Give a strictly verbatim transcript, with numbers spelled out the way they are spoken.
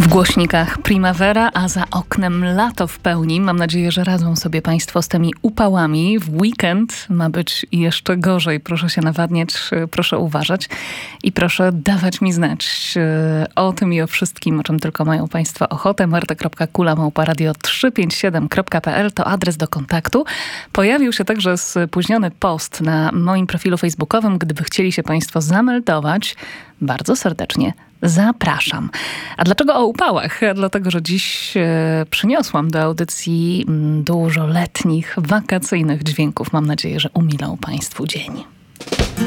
W głośnikach Primavera, a za oknem lato w pełni. Mam nadzieję, że radzą sobie Państwo z tymi upałami. W weekend ma być jeszcze gorzej. Proszę się nawadniać, proszę uważać i proszę dawać mi znać o tym i o wszystkim, o czym tylko mają Państwo ochotę. marta kropka kula małpa radio trzysta pięćdziesiąt siedem kropka p l to adres do kontaktu. Pojawił się także spóźniony post na moim profilu facebookowym. Gdyby chcieli się Państwo zameldować, bardzo serdecznie zapraszam. A dlaczego o upałach? Dlatego, że dziś e, przyniosłam do audycji dużo letnich, wakacyjnych dźwięków. Mam nadzieję, że umilą Państwu dzień.